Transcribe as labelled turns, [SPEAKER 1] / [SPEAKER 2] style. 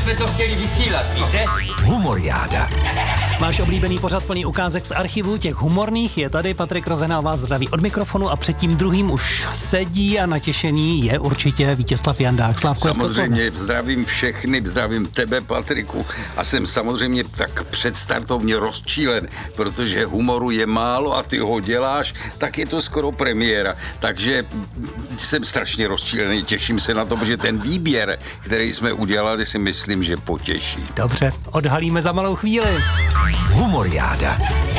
[SPEAKER 1] jsme to chtěli vysílat, víte?
[SPEAKER 2] Humoriáda.
[SPEAKER 3] Váš oblíbený pořad plný ukázek z archivu, těch humorných, je tady. Patrik Rozenál vás zdraví od mikrofonu a před tím druhým už sedí a natěšený je určitě Vítězslav Jandák. Slávko,
[SPEAKER 4] samozřejmě zdravím všechny, zdravím tebe, Patriku, a jsem samozřejmě tak předstartovně rozčílen, protože humoru je málo a ty ho děláš, tak je to skoro premiéra. Takže jsem strašně rozčílený, těším se na to, protože ten výběr, který jsme udělali, si myslím, že potěší.
[SPEAKER 3] Dobře, odhalíme za malou chvíli.
[SPEAKER 2] Humoriáda.